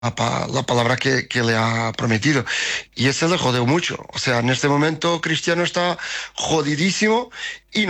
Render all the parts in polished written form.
la palabra que le ha prometido. Y ese le jodió mucho. O sea, en este momento Cristiano está jodidísimo y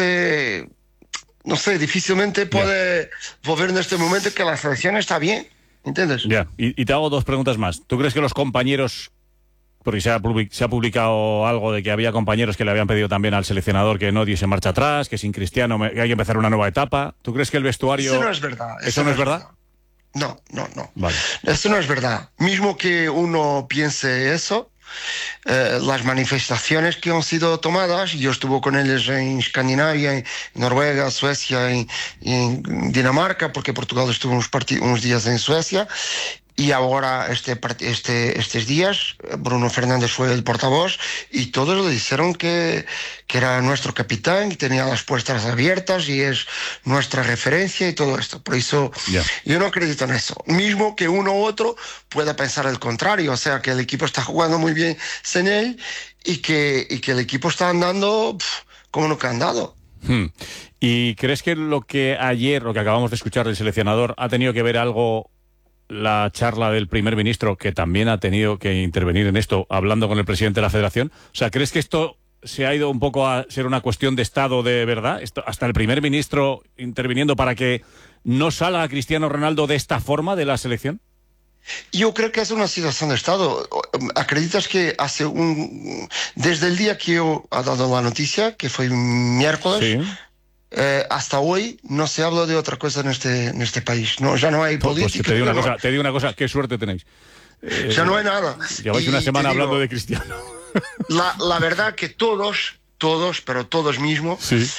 no sé, difícilmente Ya. puede volver en este momento que la selección está bien. ¿Entiendes? Ya, y te hago dos preguntas más. ¿Tú crees que los compañeros, porque se ha publicado algo de que había compañeros que le habían pedido también al seleccionador que no diese marcha atrás, que sin Cristiano que hay que empezar una nueva etapa? ¿Tú crees que el vestuario... Eso no es verdad. ¿Eso no es verdad? No, no, no. Vale. Eso no es verdad. Mismo que uno piense eso, las manifestaciones que han sido tomadas, yo estuve con ellos en Escandinavia, en Noruega, Suecia y en Dinamarca, porque Portugal estuvo unos días en Suecia. Y ahora, estos días, Bruno Fernández fue el portavoz y todos le dijeron que era nuestro capitán y tenía las puertas abiertas y es nuestra referencia y todo esto. Por eso yo no acredito en eso. Mismo que uno u otro pueda pensar el contrario, o sea, que el equipo está jugando muy bien sin él y que el equipo está andando como nunca ha andado. ¿Y crees que lo que acabamos de escuchar del seleccionador, ha tenido que ver algo la charla del primer ministro, que también ha tenido que intervenir en esto, hablando con el presidente de la Federación? O sea, ¿crees que esto se ha ido un poco a ser una cuestión de Estado de verdad? Hasta el primer ministro interviniendo para que no salga Cristiano Ronaldo de esta forma de la selección. Yo creo que es una situación de Estado. ¿Acreditas que desde el día que yo ha dado la noticia, que fue miércoles, Sí. Hasta hoy no se habla de otra cosa en este país? No, ya no hay política. Pues te digo una cosa, qué suerte tenéis. Ya no hay nada. Lleváis una semana hablando de Cristiano. La verdad que todos, pero todos mismos, Sí.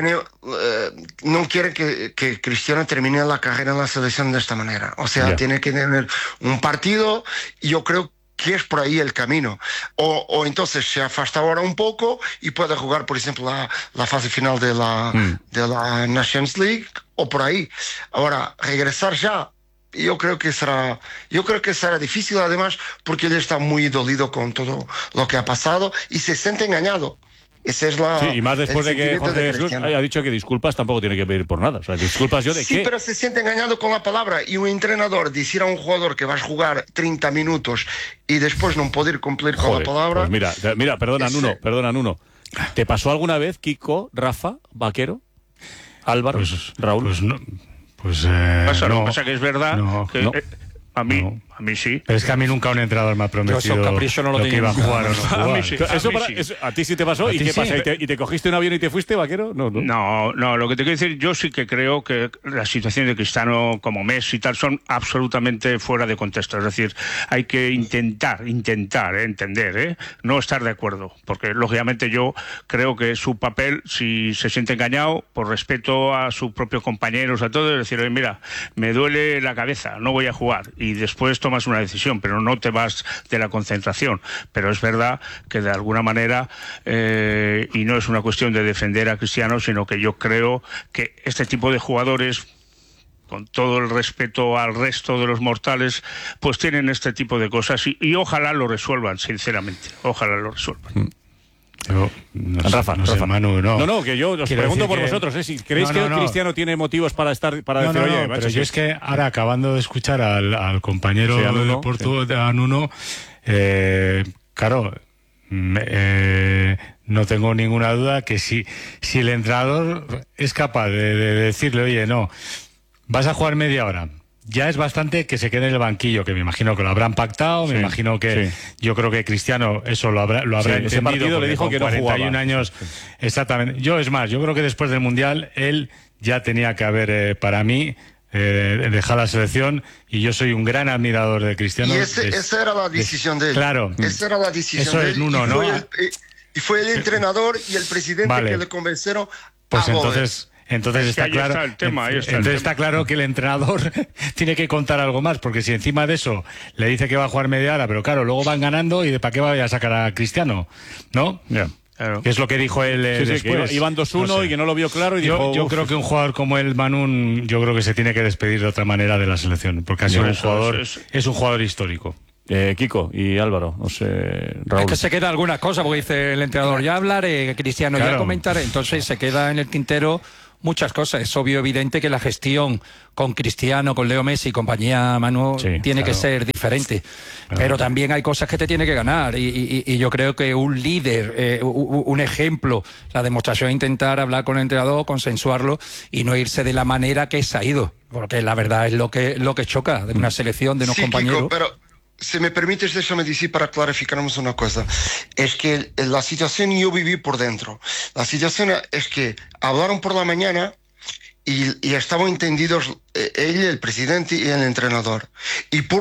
no quieren que Cristiano termine la carrera en la selección de esta manera. O sea, tiene que tener un partido, y yo creo que es por ahí el camino. O entonces se afasta ahora un poco y puede jugar, por ejemplo, la fase final de la Nations League, o por ahí. Ahora, regresar ya, yo creo que será difícil, además, porque él está muy dolido con todo lo que ha pasado y se siente engañado. Esa es Sí, y más después de que José Jesús haya dicho que disculpas tampoco tiene que pedir por nada. O sea, disculpas yo de qué. Sí, pero se siente engañado con la palabra. Y un entrenador decir a un jugador que vas a jugar 30 minutos y después no poder cumplir con la palabra... Pues mira, perdona, Nuno. ¿Te pasó alguna vez, Kiko, Rafa, Vaquero, Álvaro, Raúl? Pues no. Pues Lo no. que pasa que es verdad que no. a mí sí. Pero es que a mí nunca un entrenador me ha prometido no lo que iba a tenía jugar o no A jugar. mí sí. ¿A ti sí te pasó? ¿A ¿Y ti qué sí? pasa? ¿Y te cogiste un avión y te fuiste, Vaquero? No. No, lo que te quiero decir, yo sí que creo que la situación de Cristiano como Messi y tal son absolutamente fuera de contexto. Es decir, hay que intentar entender, no estar de acuerdo, porque lógicamente yo creo que su papel, si se siente engañado, por respeto a sus propios compañeros, a todos, es decir, oye, mira, me duele la cabeza, no voy a jugar, y después tomas una decisión, pero no te vas de la concentración. Pero es verdad que de alguna manera, y no es una cuestión de defender a Cristiano, sino que yo creo que este tipo de jugadores, con todo el respeto al resto de los mortales, pues tienen este tipo de cosas y ojalá lo resuelvan, sinceramente. Ojalá lo resuelvan. Yo, no sé, Rafa. Manu, No, que yo os Quiero pregunto decir por que- vosotros, si creéis que Cristiano tiene motivos para decir, oye, macho, pero yo es que ahora, acabando de escuchar al compañero Sí, a Nuno, de Porto, a Nuno, claro, no tengo ninguna duda que si el entrenador es capaz de decirle, oye, no, vas a jugar media hora, ya es bastante que se quede en el banquillo, que me imagino que lo habrán pactado, me imagino que yo creo que Cristiano eso lo habrá entendido. Ese partido le dijo con que no 41 jugaba. años, exactamente. Yo creo que después del Mundial él ya tenía que haber, para mí, dejado la selección, y yo soy un gran admirador de Cristiano. Y esa era la decisión de él. Claro. Esa era la decisión Eso de es él. Nuno, ¿no? Y fue el entrenador y el presidente que le convencieron Pues a volver. entonces Es que está ahí claro. está el tema, ahí está el Entonces tema. está claro que el entrenador tiene que contar algo más, porque si encima de eso le dice que va a jugar media hora, pero claro, luego van ganando, y ¿para qué vaya a sacar a Cristiano? ¿No? Claro. Que es lo que dijo él después. que iban 2-1 No sé. y que no lo vio claro y dijo... Yo creo que un jugador como el Manún, yo creo que se tiene que despedir de otra manera de la selección, porque ha sido un jugador, es un jugador histórico. Kiko y Álvaro, no sé, Raúl. Es que se queda alguna cosa, porque dice el entrenador, ya hablaré, Cristiano, Claro. ya comentaré. Entonces se queda en el tintero muchas cosas. Es obvio, evidente que la gestión con Cristiano, con Leo Messi y compañía, Manu, tiene que ser diferente. Pero también hay cosas que te tiene que ganar. Y yo creo que un líder, un ejemplo, la demostración es intentar hablar con el entrenador, consensuarlo y no irse de la manera que se ha ido. Porque la verdad es lo que choca de una selección, de unos compañeros. Kiko, pero si me permites, déjame decir para clarificarnos una cosa. Es que la situación yo viví por dentro. La situación es que hablaron por la mañana y estaban entendidos él, el presidente y el entrenador. Y por